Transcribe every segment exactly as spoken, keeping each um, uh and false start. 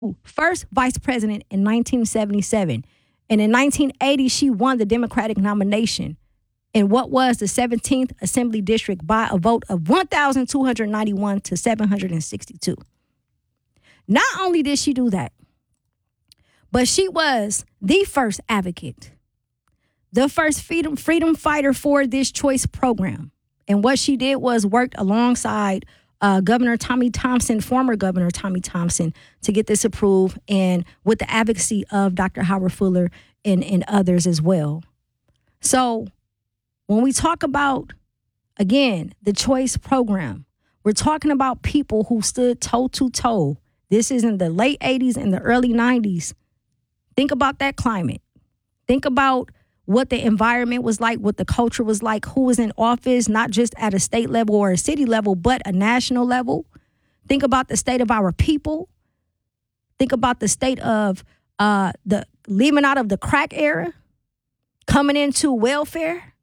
first vice president in nineteen seventy-seven. And in nineteen eighty, she won the Democratic nomination in what was the seventeenth Assembly District by a vote of one thousand two hundred ninety-one to seven hundred sixty-two. Not only did she do that, but she was the first advocate, the first freedom, freedom fighter for this choice program. And what she did was worked alongside uh, Governor Tommy Thompson, former Governor Tommy Thompson, to get this approved, and with the advocacy of Doctor Howard Fuller and, and others as well. So when we talk about, again, the choice program, we're talking about people who stood toe to toe. This is in the late eighties and the early nineties. Think about that climate. Think about what the environment was like, what the culture was like, who was in office, not just at a state level or a city level, but a national level. Think about the state of our people. Think about the state of uh, the leaving out of the crack era, coming into welfare.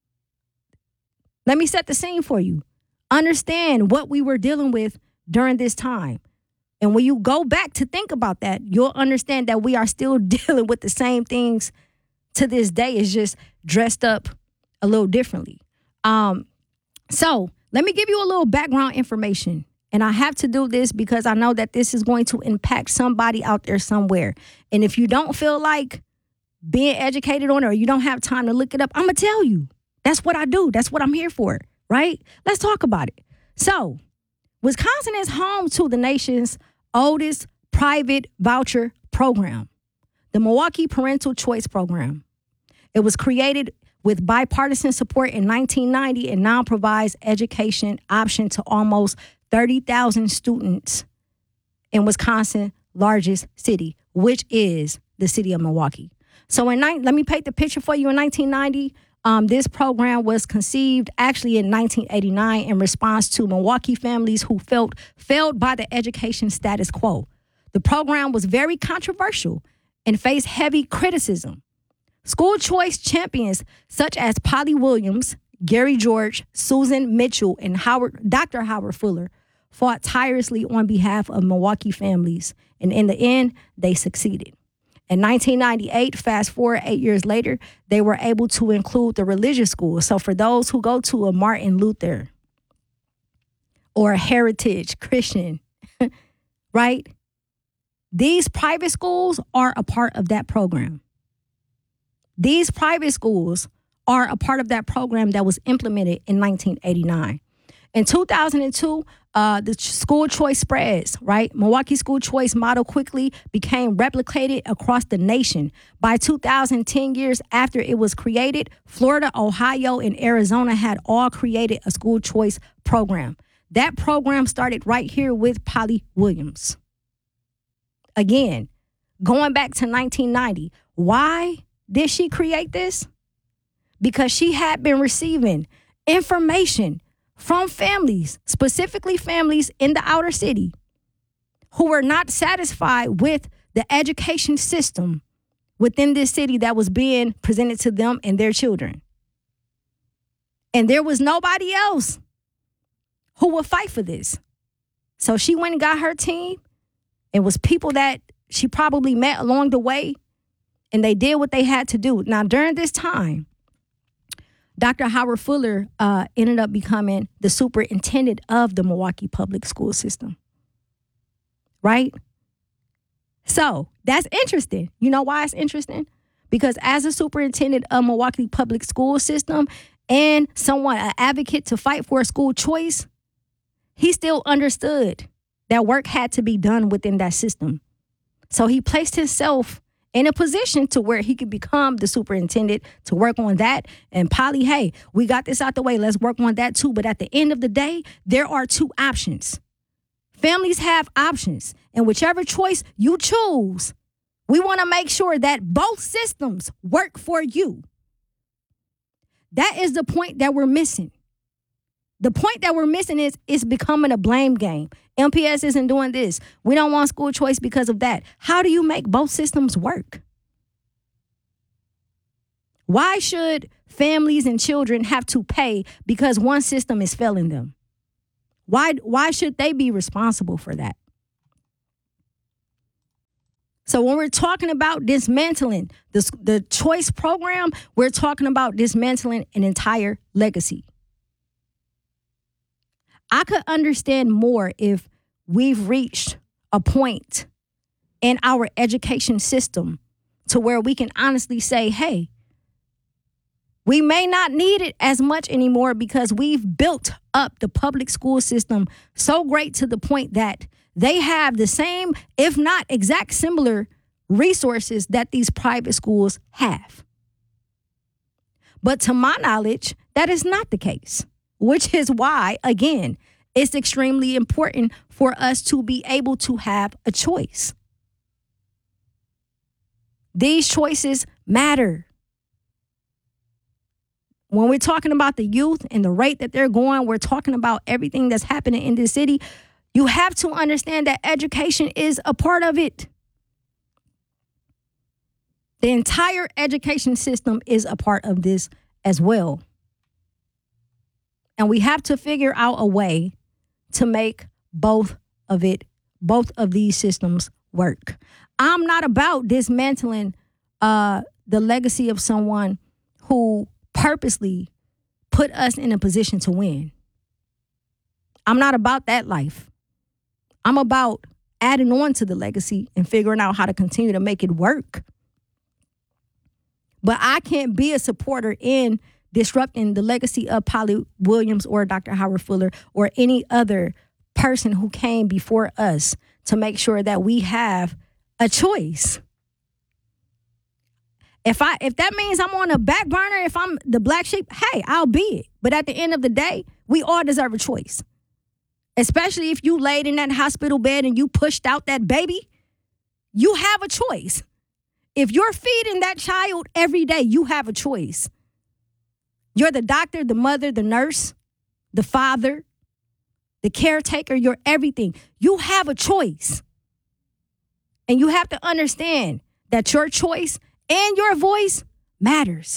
Let me set the scene for you. Understand what we were dealing with during this time. And when you go back to think about that, you'll understand that we are still dealing with the same things to this day. It's just dressed up a little differently. Um, so let me give you a little background information. And I have to do this because I know that this is going to impact somebody out there somewhere. And if you don't feel like being educated on it, or you don't have time to look it up, I'm going to tell you. That's what I do. That's what I'm here for, right? Let's talk about it. So Wisconsin is home to the nation's oldest private voucher program, the Milwaukee Parental Choice Program. It was created with bipartisan support in nineteen ninety and now provides education option to almost thirty thousand students in Wisconsin's largest city, which is the city of Milwaukee. So in ni- let me paint the picture for you. In nineteen ninety, um, this program was conceived actually in nineteen eighty-nine in response to Milwaukee families who felt failed by the education status quo. The program was very controversial and faced heavy criticism. School choice champions such as Polly Williams, Gary George, Susan Mitchell, and Howard, Doctor Howard Fuller fought tirelessly on behalf of Milwaukee families, and in the end, they succeeded. In nineteen ninety-eight, fast forward eight years later, they were able to include the religious schools. So for those who go to a Martin Luther or a Heritage Christian, right? These private schools are a part of that program. These private schools are a part of that program that was implemented in nineteen eighty-nine. In two thousand two, uh, the school choice spreads, right? Milwaukee school choice model quickly became replicated across the nation. By two thousand, ten years after it was created, Florida, Ohio, and Arizona had all created a school choice program. That program started right here with Polly Williams. Again, going back to nineteen ninety, why did she create this? Because she had been receiving information from families, specifically families in the outer city, who were not satisfied with the education system within this city that was being presented to them and their children. And there was nobody else who would fight for this. So she went and got her team. It was people that she probably met along the way, and they did what they had to do. Now, during this time, Doctor Howard Fuller uh, ended up becoming the superintendent of the Milwaukee public school system, right? So that's interesting. You know why it's interesting? Because as a superintendent of Milwaukee public school system and someone, an advocate to fight for a school choice, he still understood that work had to be done within that system. So he placed himself in a position to where he could become the superintendent to work on that. And Polly, hey, we got this out the way. Let's work on that too. But at the end of the day, there are two options. Families have options. And whichever choice you choose, we want to make sure that both systems work for you. That is the point that we're missing. The point that we're missing is it's becoming a blame game. M P S isn't doing this. We don't want school choice because of that. How do you make both systems work? Why should families and children have to pay because one system is failing them? Why, why should they be responsible for that? So when we're talking about dismantling the, the choice program, we're talking about dismantling an entire legacy. I could understand more if we've reached a point in our education system to where we can honestly say, hey, we may not need it as much anymore because we've built up the public school system so great to the point that they have the same, if not exact similar resources that these private schools have. But to my knowledge, that is not the case, which is why, again, it's extremely important for us to be able to have a choice. These choices matter. When we're talking about the youth and the rate that they're going, we're talking about everything that's happening in this city. You have to understand that education is a part of it. The entire education system is a part of this as well. And we have to figure out a way to make both of it, both of these systems work. I'm not about dismantling uh, the legacy of someone who purposely put us in a position to win. I'm not about that life. I'm about adding on to the legacy and figuring out how to continue to make it work. But I can't be a supporter in disrupting the legacy of Polly Williams or Doctor Howard Fuller or any other person who came before us to make sure that we have a choice. If I if that means I'm on a back burner, if I'm the black sheep, hey, I'll be it. But at the end of the day, we all deserve a choice. Especially if you laid in that hospital bed and you pushed out that baby, you have a choice. If you're feeding that child every day, you have a choice. You're the doctor, the mother, the nurse, the father, the caretaker, you're everything. You have a choice. And you have to understand that your choice and your voice matters.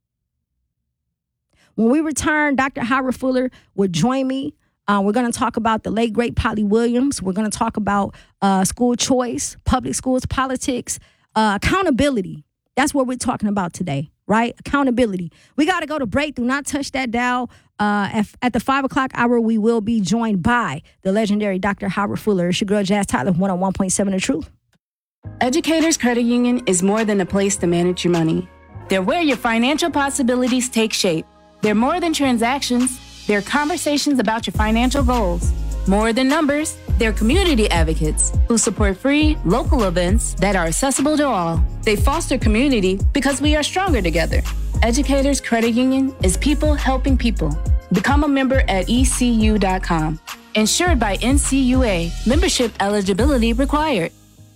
When we return, Doctor Howard Fuller will join me. Uh, we're going to talk about the late, great Polly Williams. We're going to talk about uh, school choice, public schools, politics, uh, accountability. That's what we're talking about today, right? Accountability. We got to go to break. Do not touch that dial. Uh, at, at the five o'clock hour, we will be joined by the legendary Doctor Howard Fuller. It's your girl, Jazz Tyler, one oh one point seven The Truth. Educators Credit Union is more than a place to manage your money. They're where your financial possibilities take shape. They're more than transactions. They're conversations about your financial goals. More than numbers, they're community advocates who support free, local events that are accessible to all. They foster community because we are stronger together. Educators Credit Union is people helping people. Become a member at E C U dot com. Insured by N C U A. Membership eligibility required.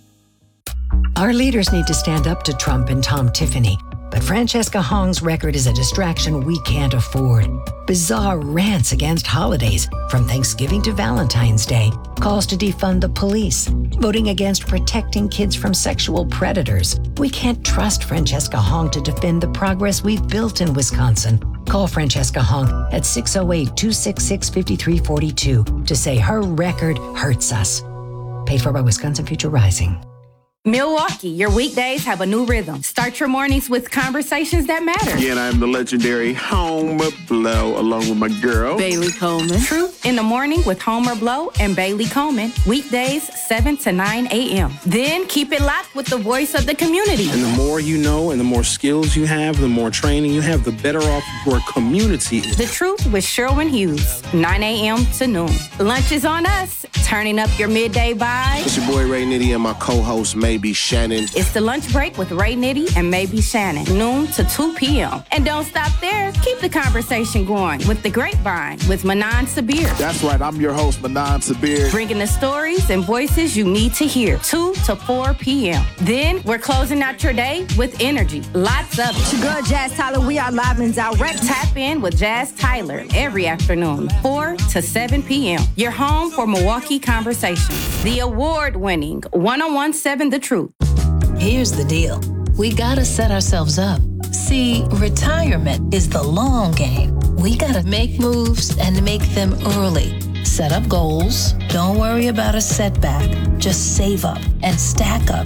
Our leaders need to stand up to Trump and Tom Tiffany. But Francesca Hong's record is a distraction we can't afford. Bizarre rants against holidays, from Thanksgiving to Valentine's Day, calls to defund the police, voting against protecting kids from sexual predators. We can't trust Francesca Hong to defend the progress we've built in Wisconsin. Call Francesca Hong at six oh eight, two six six, five three four two to say her record hurts us. Paid for by Wisconsin Future Rising. Milwaukee, your weekdays have a new rhythm. Start your mornings with conversations that matter. Again, I'm the legendary Homer Blow, along with my girl, Bailey Coleman. Truth in the Morning with Homer Blow and Bailey Coleman. Weekdays, seven to nine a.m. Then keep it locked with the voice of the community. And the more you know and the more skills you have, the more training you have, the better off your community is. The Truth with Sherwin Hughes, nine a.m. to noon. Lunch is on us. Turning up your midday vibe. It's your boy Ray Nitty and my co-host Maybe Shannon. It's the lunch break with Ray Nitty and Maybe Shannon, noon to two p.m. And don't stop there. Keep the conversation going with The Grapevine with Manan Sabir. That's right, I'm your host, Manan Sabir. Bringing the stories and voices you need to hear, two to four p.m. Then we're closing out your day with energy. Lots of it. It's your girl, Jazz Tyler. We are live and direct. Tap in with Jazz Tyler every afternoon, four to seven p.m. Your home for Milwaukee Conversations. The award-winning one oh one point seven The Truth. Here's the deal. We gotta set ourselves up. See, retirement is the long game. We gotta make moves and make them early. Set up goals. Don't worry about a setback. Just save up and stack up